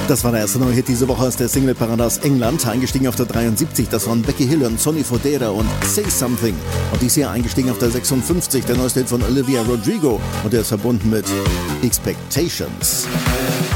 Das war der erste neue Hit diese Woche aus der Singleparade aus England. Eingestiegen auf der 73, das waren Becky Hill und Sonny Fodera und Say Something. Und dies hier eingestiegen auf der 56, der neueste Hit von Olivia Rodrigo. Und der ist verbunden mit Expectations.